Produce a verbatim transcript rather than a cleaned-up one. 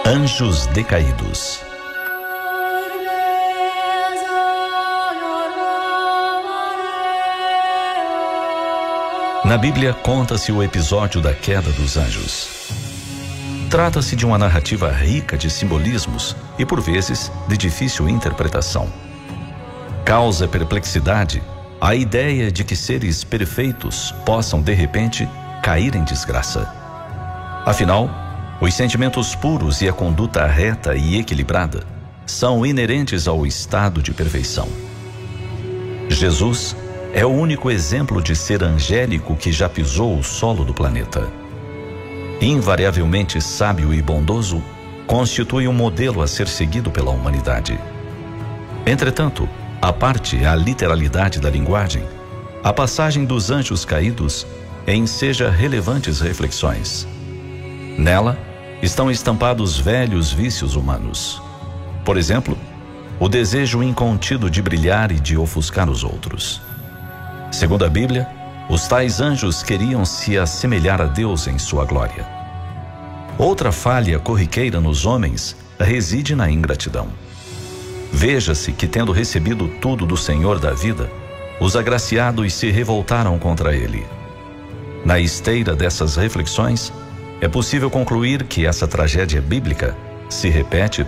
Anjos decaídos. Na Bíblia conta-se o episódio da queda dos anjos. Trata-se de uma narrativa rica de simbolismos e, por vezes, de difícil interpretação. Causa perplexidade a ideia de que seres perfeitos possam, de repente, cair em desgraça. Afinal, os sentimentos puros e a conduta reta e equilibrada são inerentes ao estado de perfeição. Jesus é o único exemplo de ser angélico que já pisou o solo do planeta. Invariavelmente sábio e bondoso, constitui um modelo a ser seguido pela humanidade. Entretanto, à parte a literalidade da linguagem, a passagem dos anjos caídos enseja relevantes reflexões. Nela estão estampados velhos vícios humanos. Por exemplo, o desejo incontido de brilhar e de ofuscar os outros. Segundo a Bíblia, os tais anjos queriam se assemelhar a Deus em sua glória. Outra falha corriqueira nos homens reside na ingratidão. Veja-se que, tendo recebido tudo do Senhor da vida, os agraciados se revoltaram contra ele. Na esteira dessas reflexões, é possível concluir que essa tragédia bíblica se repete